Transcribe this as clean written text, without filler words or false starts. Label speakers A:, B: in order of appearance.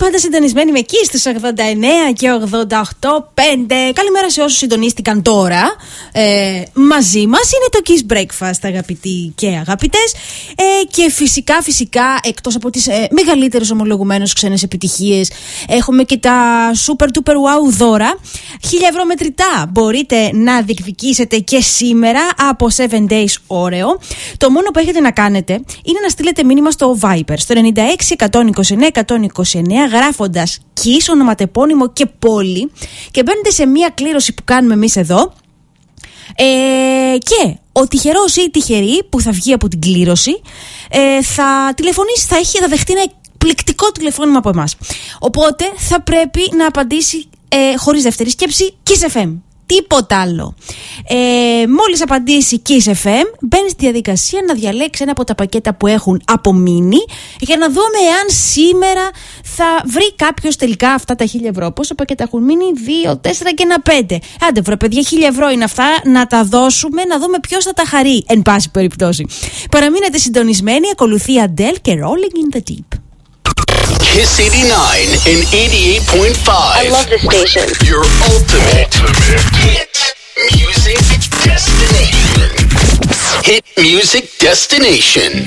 A: πάντα συντονισμένοι με εκεί στους 89 και 88,5. Καλημέρα σε όσους συντονίστηκαν τώρα. Μαζί μας είναι το Kiss Breakfast, αγαπητοί και αγαπητές. Και φυσικά, εκτός από τις μεγαλύτερες ομολογουμένως ξένες επιτυχίες, έχουμε και τα super duper wow δώρα. 1.000 ευρώ μετρητά μπορείτε να διεκδικήσετε και σήμερα από 7 Days Oreo. Το μόνο που έχετε να κάνετε είναι να στείλετε μήνυμα στο Viber στο 96-129-129 γράφοντας Kiss, ονοματεπώνυμο και πόλη, και μπαίνετε σε μία κλήρωση που κάνουμε εμείς εδώ. Και ο τυχερός ή η τυχερή που θα βγει από την κλήρωση θα τηλεφωνήσει, θα δεχτεί ένα εκπληκτικό τηλεφώνημα από εμάς. Οπότε θα πρέπει να απαντήσει χωρίς δεύτερη σκέψη Kiss FM. Τίποτα άλλο. Μόλις απαντήσει Kiss FM, μπαίνει στη διαδικασία να διαλέξει ένα από τα πακέτα που έχουν απομείνει για να δούμε εάν σήμερα θα βρει κάποιος τελικά αυτά τα 1.000 ευρώ. Πόσα πακέτα έχουν μείνει? 2, 4 και ένα 5. Άντε βρε παιδιά, 1.000 ευρώ είναι αυτά, να τα δώσουμε, να δούμε ποιος θα τα χαρεί, εν πάση περιπτώσει. Παραμείνετε συντονισμένοι, ακολουθεί Adele και Rolling in the Deep.
B: Kiss 89 and 88.5.
C: I love this station.
B: Your ultimate hit music destination. Hit music destination.